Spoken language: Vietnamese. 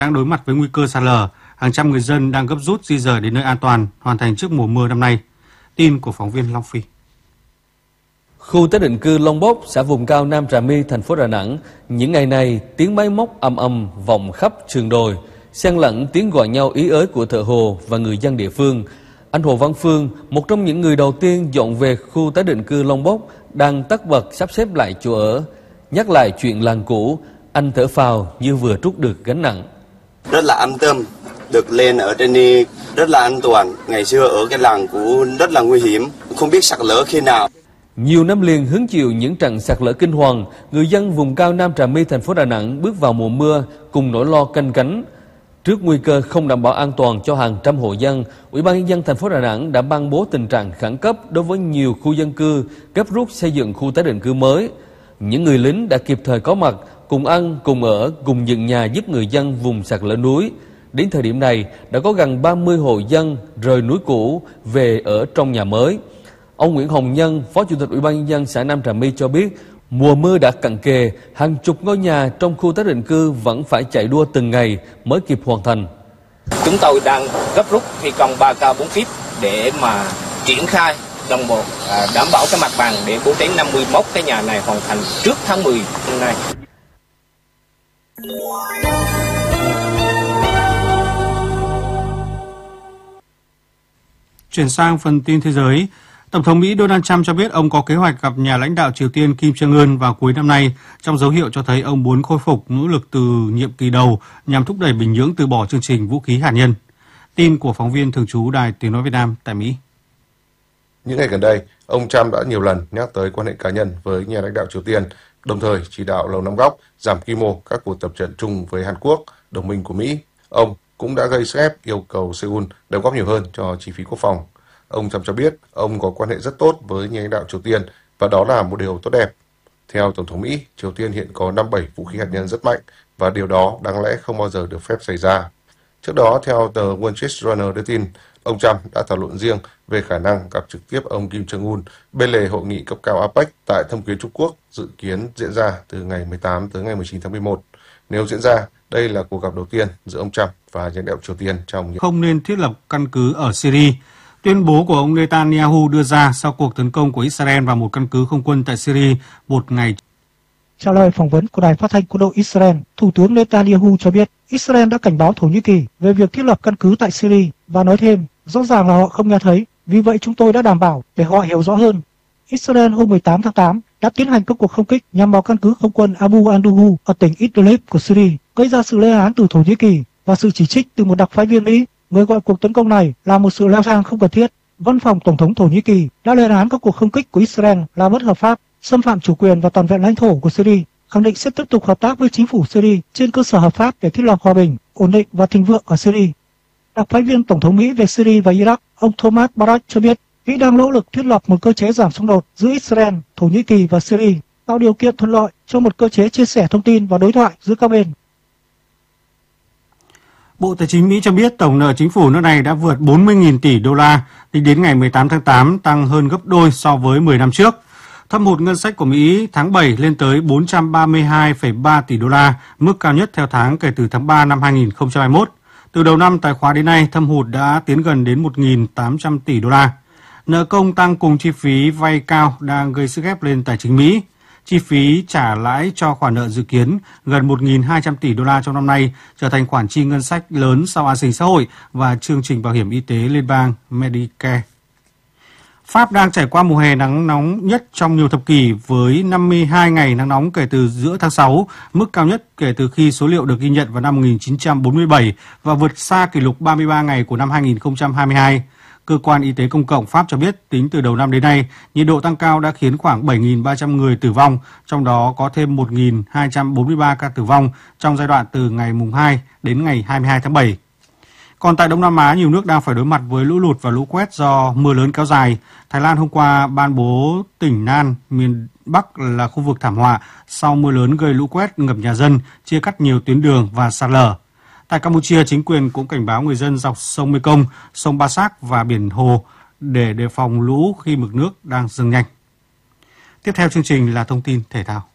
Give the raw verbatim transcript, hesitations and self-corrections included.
đang đối mặt với nguy cơ sạt lở, hàng trăm người dân đang gấp rút di dời đến nơi an toàn, hoàn thành trước mùa mưa năm nay. Tin của phóng viên Long Phi. Khu tái định cư Long Bốc, xã vùng cao Nam Trà My, thành phố Đà Nẵng, những ngày này tiếng máy móc ầm ầm vọng khắp sườn đồi, xen lẫn tiếng gọi nhau ý ới của thợ hồ và người dân địa phương. Anh Hồ Văn Phương, một trong những người đầu tiên dọn về khu tái định cư Long Bốc, đang tất bật sắp xếp lại chỗ ở. Nhắc lại chuyện làng cũ, anh thở phào như vừa trút được gánh nặng. Rất là an tâm, được lên ở trên đây rất là an toàn. Ngày xưa ở cái làng cũ rất là nguy hiểm, không biết sạt lở khi nào. Nhiều năm liền hứng chịu những trận sạt lở kinh hoàng, người dân vùng cao Nam Trà My, thành phố Đà Nẵng bước vào mùa mưa cùng nỗi lo canh cánh. Trước nguy cơ không đảm bảo an toàn cho hàng trăm hộ dân, Ủy ban nhân dân thành phố Đà Nẵng đã ban bố tình trạng khẩn cấp đối với nhiều khu dân cư, gấp rút xây dựng khu tái định cư mới. Những người lính đã kịp thời có mặt, cùng ăn, cùng ở, cùng dựng nhà giúp người dân vùng sạt lở núi. Đến thời điểm này, đã có gần ba mươi hộ dân rời núi cũ về ở trong nhà mới. Ông Nguyễn Hồng Nhân, Phó Chủ tịch Ủy ban nhân dân xã Nam Trà My cho biết, mùa mưa đã cận kề, hàng chục ngôi nhà trong khu tái định cư vẫn phải chạy đua từng ngày mới kịp hoàn thành. Chúng tôi đang gấp rút thi công ba K bốn kíp để mà triển khai đồng bộ, à, đảm bảo cái mặt bằng để bố trí năm mươi mốt cái nhà này hoàn thành trước tháng mười năm nay. Chuyển sang phần tin thế giới, Tổng thống Mỹ Donald Trump cho biết ông có kế hoạch gặp nhà lãnh đạo Triều Tiên Kim Jong-un vào cuối năm nay, trong dấu hiệu cho thấy ông muốn khôi phục nỗ lực từ nhiệm kỳ đầu nhằm thúc đẩy Bình Nhưỡng từ bỏ chương trình vũ khí hạt nhân. Tin của phóng viên thường trú Đài Tiếng nói Việt Nam tại Mỹ. Những ngày gần đây, ông Trump đã nhiều lần nhắc tới quan hệ cá nhân với nhà lãnh đạo Triều Tiên, đồng thời chỉ đạo Lầu Năm Góc giảm quy mô các cuộc tập trận chung với Hàn Quốc, đồng minh của Mỹ. Ông cũng đã gây sức ép yêu cầu Seoul đóng góp nhiều hơn cho chi phí quốc phòng. Ông Trump cho biết ông có quan hệ rất tốt với nhà lãnh đạo Triều Tiên và đó là một điều tốt đẹp. Theo Tổng thống Mỹ, Triều Tiên hiện có năm bảy vũ khí hạt nhân rất mạnh và điều đó đáng lẽ không bao giờ được phép xảy ra. Trước đó, theo tờ Wall Street Journal đưa tin, ông Trump đã thảo luận riêng về khả năng gặp trực tiếp ông Kim Jong-un bên lề hội nghị cấp cao a pếch tại Thâm Quyến Trung Quốc dự kiến diễn ra từ ngày mười tám tới ngày mười chín tháng mười một. Nếu diễn ra, đây là cuộc gặp đầu tiên giữa ông Trump và nhà lãnh đạo Triều Tiên trong không nên thiết lập căn cứ ở Syria. Tuyên bố của ông Netanyahu đưa ra sau cuộc tấn công của Israel vào một căn cứ không quân tại Syria một ngày. Trả lời phỏng vấn của Đài Phát thanh Quân đội Israel, Thủ tướng Netanyahu cho biết Israel đã cảnh báo Thổ Nhĩ Kỳ về việc thiết lập căn cứ tại Syria và nói thêm, rõ ràng là họ không nghe thấy, vì vậy chúng tôi đã đảm bảo để họ hiểu rõ hơn. Israel hôm mười tám tháng tám đã tiến hành các cuộc không kích nhằm vào căn cứ không quân Abu Anduhu ở tỉnh Idlib của Syria, gây ra sự lên án từ Thổ Nhĩ Kỳ và sự chỉ trích từ một đặc phái viên Mỹ. Người gọi cuộc tấn công này là một sự leo thang không cần thiết. Văn phòng Tổng thống Thổ Nhĩ Kỳ đã lên án các cuộc không kích của Israel là bất hợp pháp, xâm phạm chủ quyền và toàn vẹn lãnh thổ của Syria, khẳng định sẽ tiếp tục hợp tác với chính phủ Syria trên cơ sở hợp pháp để thiết lập hòa bình, ổn định và thịnh vượng ở Syria. Đặc phái viên Tổng thống Mỹ về Syria và Iraq, ông Thomas Barrack cho biết Mỹ đang nỗ lực thiết lập một cơ chế giảm xung đột giữa Israel, Thổ Nhĩ Kỳ và Syria, tạo điều kiện thuận lợi cho một cơ chế chia sẻ thông tin và đối thoại giữa các bên. Bộ Tài chính Mỹ cho biết tổng nợ chính phủ nước này đã vượt bốn mươi nghìn tỷ đô la tính đến ngày mười tám tháng tám, tăng hơn gấp đôi so với mười năm trước. Thâm hụt ngân sách của Mỹ tháng bảy lên tới bốn trăm ba mươi hai phẩy ba tỷ đô la, mức cao nhất theo tháng kể từ tháng ba năm hai nghìn không trăm hai mươi mốt. Từ đầu năm tài khóa đến nay, thâm hụt đã tiến gần đến một nghìn tám trăm tỷ đô la. Nợ công tăng cùng chi phí vay cao đang gây sức ép lên tài chính Mỹ. Chi phí trả lãi cho khoản nợ dự kiến gần một nghìn hai trăm tỷ đô la trong năm nay trở thành khoản chi ngân sách lớn sau an sinh xã hội và chương trình bảo hiểm y tế liên bang Medicare. Pháp đang trải qua mùa hè nắng nóng nhất trong nhiều thập kỷ với năm mươi hai ngày nắng nóng kể từ giữa tháng sáu, mức cao nhất kể từ khi số liệu được ghi nhận vào năm một nghìn chín trăm bốn mươi bảy và vượt xa kỷ lục ba mươi ba ngày của năm hai nghìn không trăm hai mươi hai. Cơ quan Y tế Công cộng Pháp cho biết tính từ đầu năm đến nay, nhiệt độ tăng cao đã khiến khoảng bảy nghìn ba trăm người tử vong, trong đó có thêm một nghìn hai trăm bốn mươi ba ca tử vong trong giai đoạn từ ngày mùng hai đến ngày hai mươi hai tháng bảy. Còn tại Đông Nam Á, nhiều nước đang phải đối mặt với lũ lụt và lũ quét do mưa lớn kéo dài. Thái Lan hôm qua ban bố tỉnh Nan, miền Bắc là khu vực thảm họa sau mưa lớn gây lũ quét ngập nhà dân, chia cắt nhiều tuyến đường và sạt lở. Tại Campuchia, chính quyền cũng cảnh báo người dân dọc sông Mekong, sông Ba Sac và biển Hồ để đề phòng lũ khi mực nước đang dâng nhanh. Tiếp theo chương trình là thông tin thể thao.